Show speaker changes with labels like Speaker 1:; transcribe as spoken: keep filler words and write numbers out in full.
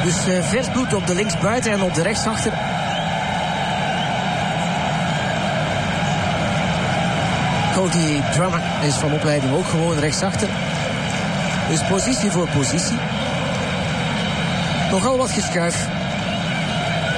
Speaker 1: Dus uh, vers bloed op de linksbuiten en op de rechtsachter. Cody Drummond is van opleiding ook gewoon rechtsachter. Dus positie voor positie. Nogal wat geschuif.